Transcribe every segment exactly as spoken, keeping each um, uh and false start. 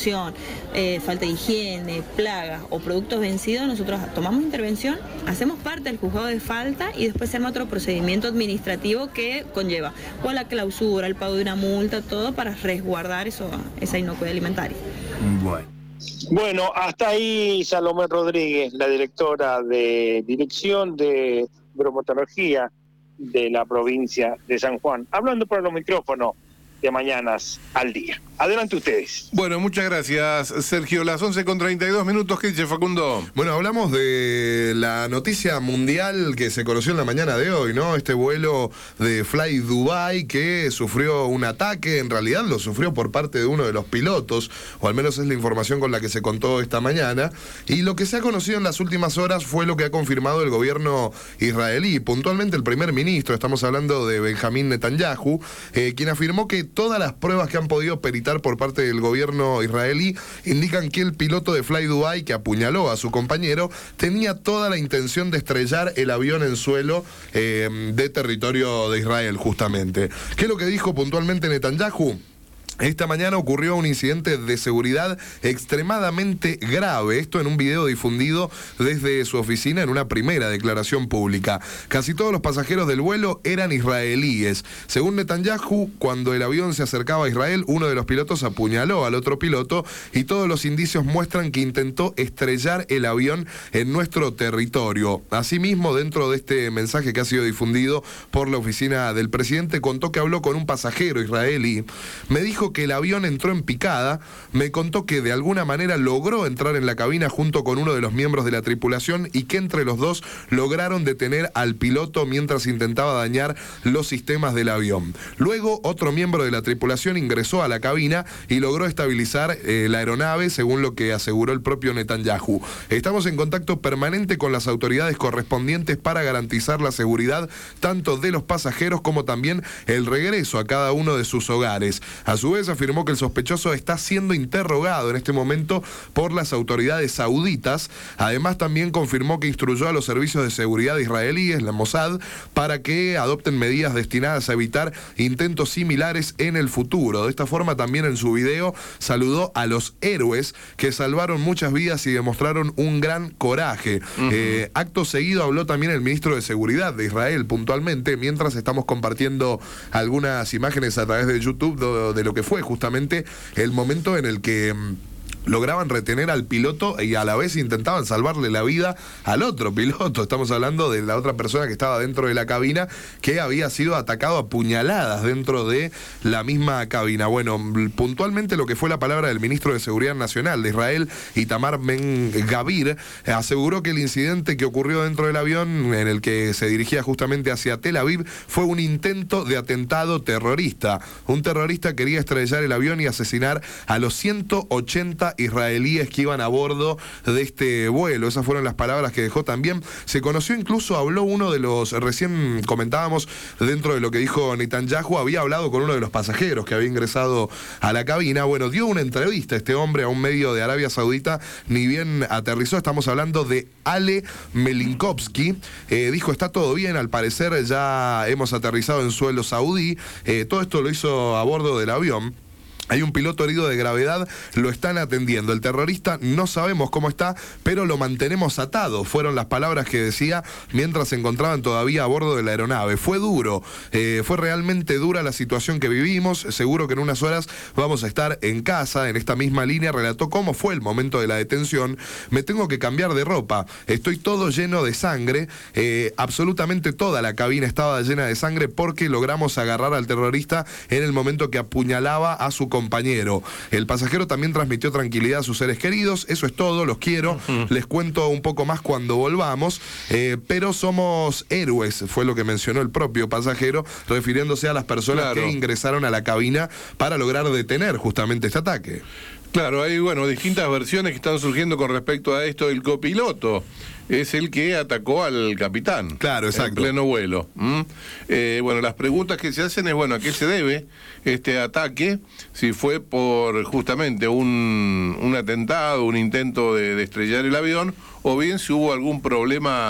contaminación, eh, falta de higiene, plagas o productos vencidos, nosotros tomamos intervención, hacemos parte del juzgado de falta y después se arma otro procedimiento administrativo que conlleva o la clausura, el pago de una multa, todo para resguardar eso, esa inocuidad alimentaria. Bueno. Bueno, hasta ahí Salomé Rodríguez, la directora de Dirección de Bromatología de la provincia de San Juan, hablando por los micrófonos de Mañanas al Día. Adelante ustedes. Bueno, muchas gracias, Sergio. Las once con treinta y dos minutos. ¿Qué dice Facundo? Bueno, hablamos de la noticia mundial que se conoció en la mañana de hoy, ¿no? Este vuelo de Fly Dubai que sufrió un ataque, en realidad lo sufrió por parte de uno de los pilotos, o al menos es la información con la que se contó esta mañana, y lo que se ha conocido en las últimas horas fue lo que ha confirmado el gobierno israelí, puntualmente el primer ministro, estamos hablando de Benjamín Netanyahu, eh, quien afirmó que todas las pruebas que han podido peritar por parte del gobierno israelí indican que el piloto de Fly Dubai, que apuñaló a su compañero, tenía toda la intención de estrellar el avión en suelo eh, de territorio de Israel, justamente. ¿Qué es lo que dijo puntualmente Netanyahu? Esta mañana ocurrió un incidente de seguridad extremadamente grave, esto en un video difundido desde su oficina en una primera declaración pública. Casi todos los pasajeros del vuelo eran israelíes. Según Netanyahu, cuando el avión se acercaba a Israel, uno de los pilotos apuñaló al otro piloto y todos los indicios muestran que intentó estrellar el avión en nuestro territorio. Asimismo, dentro de este mensaje que ha sido difundido por la oficina del presidente, contó que habló con un pasajero israelí. Me dijo que el avión entró en picada, me contó que de alguna manera logró entrar en la cabina junto con uno de los miembros de la tripulación y que entre los dos lograron detener al piloto mientras intentaba dañar los sistemas del avión. Luego, otro miembro de la tripulación ingresó a la cabina y logró estabilizar eh, la aeronave, según lo que aseguró el propio Netanyahu. Estamos en contacto permanente con las autoridades correspondientes para garantizar la seguridad tanto de los pasajeros como también el regreso a cada uno de sus hogares. A su vez, afirmó que el sospechoso está siendo interrogado en este momento por las autoridades sauditas. Además, también confirmó que instruyó a los servicios de seguridad israelíes, la Mossad, para que adopten medidas destinadas a evitar intentos similares en el futuro. De esta forma, también en su video saludó a los héroes que salvaron muchas vidas y demostraron un gran coraje. Uh-huh. Eh, acto seguido habló también el ministro de Seguridad de Israel, puntualmente, mientras estamos compartiendo algunas imágenes a través de YouTube de, de lo que fue justamente el momento en el que lograban retener al piloto y a la vez intentaban salvarle la vida al otro piloto. Estamos hablando de la otra persona que estaba dentro de la cabina, que había sido atacado a puñaladas dentro de la misma cabina. Bueno, puntualmente lo que fue la palabra del ministro de Seguridad Nacional de Israel, Itamar Ben-Gavir, aseguró que el incidente que ocurrió dentro del avión, en el que se dirigía justamente hacia Tel Aviv, fue un intento de atentado terrorista. Un terrorista quería estrellar el avión y asesinar a los ciento ochenta israelíes que iban a bordo de este vuelo. Esas fueron las palabras que dejó también. Se conoció, incluso habló uno de los, recién comentábamos dentro de lo que dijo Netanyahu, había hablado con uno de los pasajeros que había ingresado a la cabina. Bueno, dio una entrevista este hombre a un medio de Arabia Saudita, ni bien aterrizó. Estamos hablando de Ale Melinkovsky. Eh, dijo, está todo bien, al parecer ya hemos aterrizado en suelo saudí. Eh, todo esto lo hizo a bordo del avión. Hay un piloto herido de gravedad, lo están atendiendo. El terrorista no sabemos cómo está, pero lo mantenemos atado. Fueron las palabras que decía mientras se encontraban todavía a bordo de la aeronave. Fue duro, eh, fue realmente dura la situación que vivimos. Seguro que en unas horas vamos a estar en casa. En esta misma línea relató cómo fue el momento de la detención. Me tengo que cambiar de ropa. Estoy todo lleno de sangre. Eh, absolutamente toda la cabina estaba llena de sangre porque logramos agarrar al terrorista en el momento que apuñalaba a su compañero. compañero. El pasajero también transmitió tranquilidad a sus seres queridos. Eso es todo, los quiero. Uh-huh. Les cuento un poco más cuando volvamos. Eh, pero somos héroes, fue lo que mencionó el propio pasajero, refiriéndose a las personas claro. que ingresaron a la cabina para lograr detener justamente este ataque. Claro, hay bueno distintas versiones que están surgiendo con respecto a esto. El copiloto es el que atacó al capitán. Claro, exacto. En pleno vuelo. ¿Mm? Eh, bueno, las preguntas que se hacen es, bueno, ¿a qué se debe este ataque? Si fue por justamente un, un atentado, un intento de, de estrellar el avión, o bien si hubo algún problema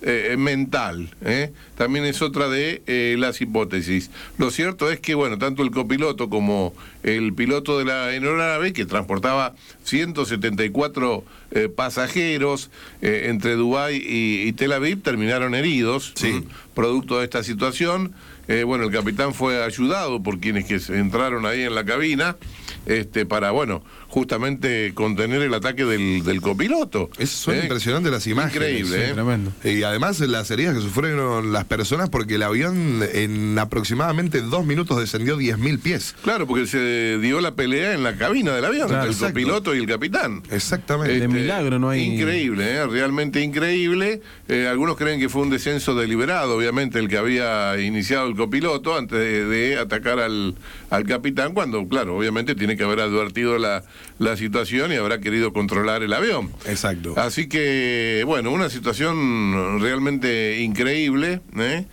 eh, mental, ¿eh? También es otra de eh, las hipótesis. Lo cierto es que, bueno, tanto el copiloto como el piloto de la aeronave, que transportaba ciento setenta y cuatro eh, pasajeros eh, entre Dubái y, y Tel Aviv, terminaron heridos, sí. ¿m? Producto de esta situación. Eh, bueno, el capitán fue ayudado por quienes que entraron ahí en la cabina, este, para, bueno, justamente contener el ataque del, del copiloto. Eso son ¿eh? impresionantes las imágenes. Increíble, sí, ¿eh? Tremendo. Y además las heridas que sufrieron las personas porque el avión en aproximadamente dos minutos descendió diez mil pies. Claro, porque se dio la pelea en la cabina del avión, Claro, entre el exacto. copiloto y el capitán. Exactamente. De milagro no hay- Increíble, ¿eh? Realmente increíble. Eh, algunos creen que fue un descenso deliberado, obviamente, el que había iniciado el copiloto antes de, de atacar al, al capitán, cuando, claro, obviamente tiene que haber advertido la, la situación y habrá querido controlar el avión. Exacto. Así que, bueno, una situación realmente increíble, ¿eh?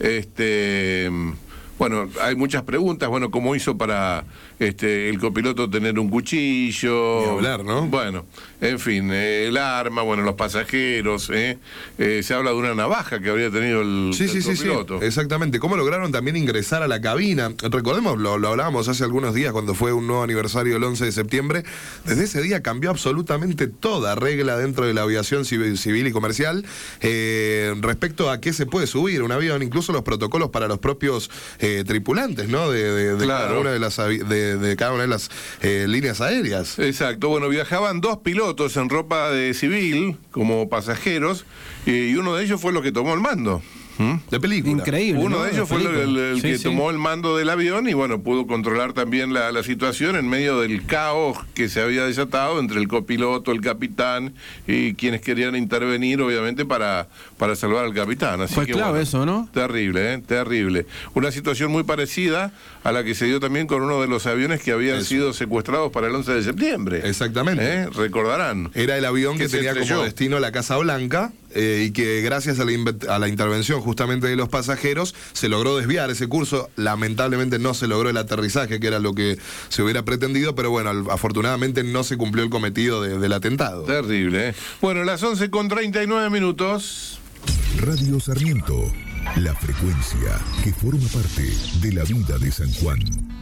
Este... Bueno, hay muchas preguntas. Bueno, ¿cómo hizo para este el copiloto tener un cuchillo? Ni hablar, ¿no? Bueno, en fin, eh, el arma, bueno, los pasajeros, ¿eh? Eh, se habla de una navaja que habría tenido el, Sí, el sí, sí, sí, copiloto. exactamente. ¿Cómo lograron también ingresar a la cabina? Recordemos, lo, lo hablábamos hace algunos días cuando fue un nuevo aniversario el once de septiembre. Desde ese día cambió absolutamente toda regla dentro de la aviación civil, civil y comercial eh, respecto a qué se puede subir un avión, incluso los protocolos para los propios eh, tripulantes, ¿no? De, de, de Claro. cada una de las avi- de, de cada una de las eh, líneas aéreas. Exacto, bueno, viajaban dos pilotos en ropa de civil como pasajeros y uno de ellos fue lo que tomó el mando. ¿Mm? De película. Increíble. Uno ¿no? de ellos La fue el, el- el película. que Sí, sí. tomó el mando del avión y bueno, pudo controlar también la, la situación en medio del caos que se había desatado entre el copiloto, el capitán y quienes querían intervenir, obviamente, para, para salvar al capitán. Así Fue que, clave bueno, eso, ¿no? Terrible, ¿eh? Terrible. Una situación muy parecida a la que se dio también con uno de los aviones que habían Eso. sido secuestrados para el once de septiembre. Exactamente. ¿Eh? Recordarán. Era el avión Que que se tenía estrelló. como destino la Casa Blanca eh, y que gracias a la, inve- a la intervención justamente de los pasajeros se logró desviar ese curso. Lamentablemente no se logró el aterrizaje, que era lo que se hubiera pretendido, pero bueno, al- afortunadamente no se cumplió el cometido de- del atentado. Terrible, ¿eh? Bueno, las once con treinta y nueve minutos. Radio Sarmiento, la frecuencia que forma parte de la vida de San Juan.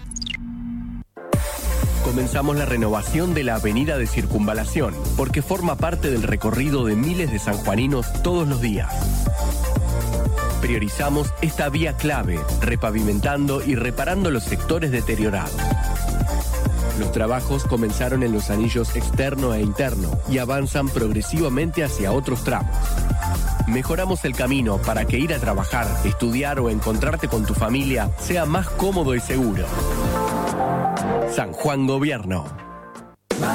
Comenzamos la renovación de la avenida de Circunvalación, porque forma parte del recorrido de miles de sanjuaninos todos los días. Priorizamos esta vía clave, repavimentando y reparando los sectores deteriorados. Los trabajos comenzaron en los anillos externo e interno y avanzan progresivamente hacia otros tramos. Mejoramos el camino para que ir a trabajar, estudiar o encontrarte con tu familia sea más cómodo y seguro. San Juan Gobierno.